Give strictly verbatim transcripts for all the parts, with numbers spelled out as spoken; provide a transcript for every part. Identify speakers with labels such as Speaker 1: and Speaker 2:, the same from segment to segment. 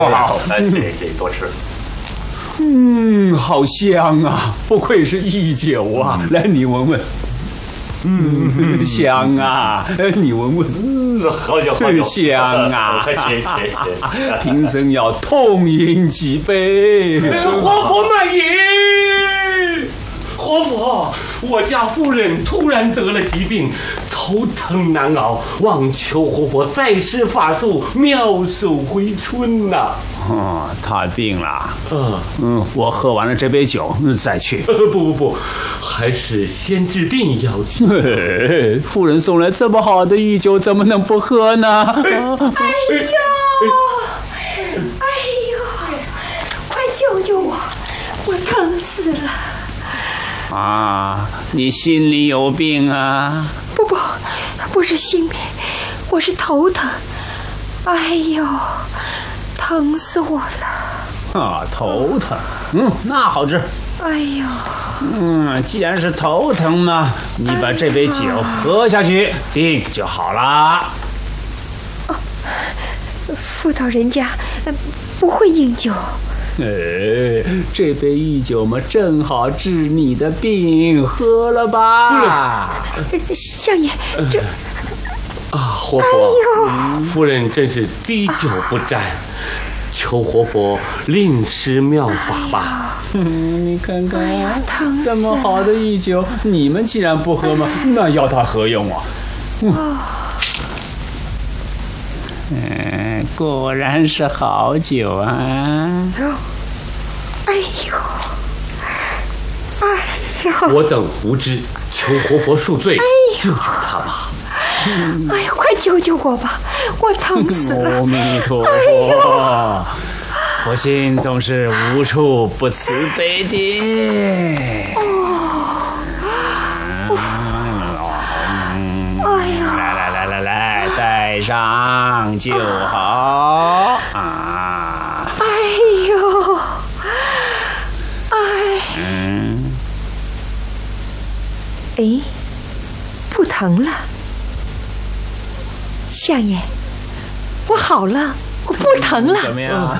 Speaker 1: 好，来，谢谢多吃。
Speaker 2: 嗯，好香啊！不愧是御酒啊！嗯、来，你闻闻。嗯，香啊！你闻闻。
Speaker 1: 嗯，好酒好酒，
Speaker 2: 香啊！
Speaker 1: 谢谢谢谢。
Speaker 2: 贫僧要痛饮几杯。
Speaker 3: 活佛慢饮。活佛，我家夫人突然得了疾病，头疼难熬，望求活佛再施法术，妙手回春呐、啊。
Speaker 2: 哦，他病了。嗯嗯，我喝完了这杯酒再去。
Speaker 3: 呃、不不不，还是先治病要紧。
Speaker 2: 夫人送来这么好的御酒，怎么能不喝呢？
Speaker 4: 哎呦，哎呦，快救救我，我疼死了。
Speaker 2: 啊，你心里有病啊？
Speaker 4: 不不，不是心病，我是头疼。哎呦，疼死我了！
Speaker 2: 啊，头疼，嗯，那好治。
Speaker 4: 哎呦，
Speaker 2: 嗯，既然是头疼呢，你把这杯酒喝下去，病就好了。
Speaker 4: 哦，妇道人家不会饮酒。
Speaker 2: 哎，这杯御酒嘛，正好治你的病，喝了吧。
Speaker 3: 夫人，
Speaker 4: 相爷，这
Speaker 3: 啊，活佛，哎、夫人真是滴酒不沾，啊、求活佛另施妙法吧。
Speaker 2: 哎、嗯，你看看，
Speaker 4: 哎、
Speaker 2: 这么好的御酒，你们既然不喝嘛，那要它何用啊？嗯。哦嗯，果然是好酒啊！
Speaker 4: 哎呦，哎呦！
Speaker 3: 我等无知，求活佛恕罪，哎、救救他吧！
Speaker 4: 哎呀，快救救我吧！我疼死了！
Speaker 2: 阿弥陀佛，佛心总是无处不慈悲的。哦，哎呀！来来来来来，带上就好啊！
Speaker 4: 哎呦，哎，
Speaker 2: 嗯，
Speaker 4: 哎，不疼了。相爷，我好了，我不疼了。
Speaker 2: 怎么样？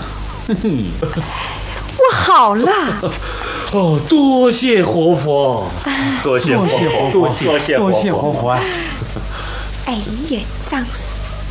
Speaker 4: 我好了。
Speaker 3: 哦，多谢活佛，
Speaker 1: 多谢活佛，
Speaker 3: 多谢多谢
Speaker 2: 多谢活佛。
Speaker 4: 哎呀，脏死！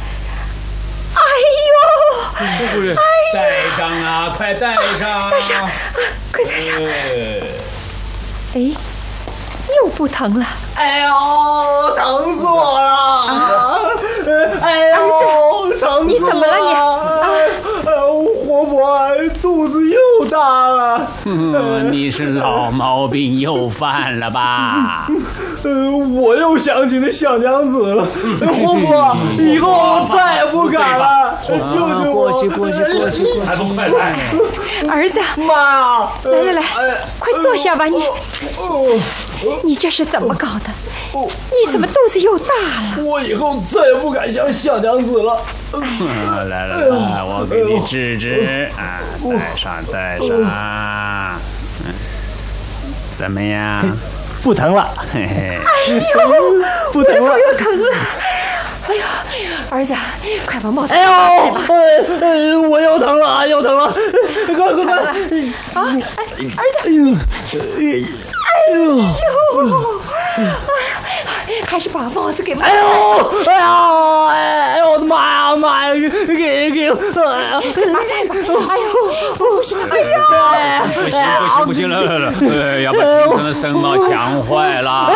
Speaker 4: 哎呦！
Speaker 3: 夫人，
Speaker 2: 带上啊，快带上！
Speaker 4: 带上啊，快带上！哎，又不疼了。
Speaker 5: 哎呦，疼死我了！啊、哎呦，疼死我了！
Speaker 4: 你怎么了你？啊，
Speaker 5: 活佛肚子又大了。
Speaker 2: 嗯，你是老毛病又犯了吧？
Speaker 5: 呃，我又想起那小娘子了。活佛，以后再也不敢了。救救我！
Speaker 2: 过去过去过去，
Speaker 3: 还不快来！
Speaker 4: 儿子，
Speaker 5: 妈呀！
Speaker 4: 来来来，快坐下吧你。你这是怎么搞的？你怎么肚子又大了？
Speaker 5: 我以后再也不敢像小娘子了。
Speaker 2: 来来来，我给你治治啊，带上带上。怎么样？
Speaker 5: 不疼了。
Speaker 2: 嘿嘿。
Speaker 4: 哎呦，不疼了，又疼了。哎呦，儿子，快把帽子戴
Speaker 5: 上。哎呦，哎，我又疼了，又疼了，快快快！啊，
Speaker 4: 哎，儿子，哎呦，哎呀，还是把帽子给帽子。
Speaker 5: 哎呦，哎呀，哎呦，我的妈呀，妈呀，给给给！
Speaker 4: 哎呀，戴吧！哎呦，不行，哎呀，
Speaker 2: 不行不行不行，来来来，呃，要把贫僧的僧帽抢坏了。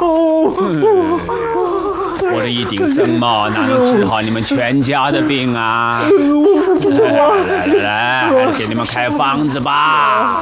Speaker 2: 我这一顶僧帽哪能治好你们全家的病啊？来来来来，还是给你们开方子吧。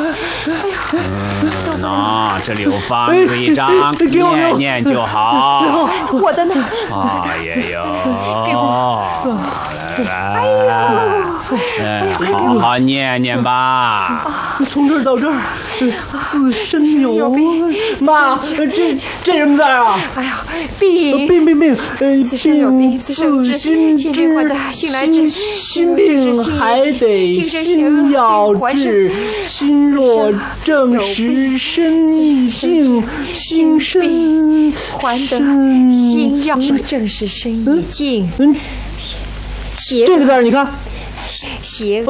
Speaker 2: 嗯，喏，这里有方子一张，念念就好。
Speaker 4: 我的呢？
Speaker 2: 哎呀呦，来来来，好好念念吧。
Speaker 5: 从这儿到这儿，自身有妈，这这什么字啊？
Speaker 4: 哎呀，病
Speaker 5: 病病病，呃，
Speaker 4: 自身有病，自身治，心病患得心来治，
Speaker 5: 心病还得心要治，心若正时身亦静，心身
Speaker 4: 还得心要正时身亦静。
Speaker 5: 嗯，
Speaker 4: 邪
Speaker 5: 这个字你看，
Speaker 4: 邪。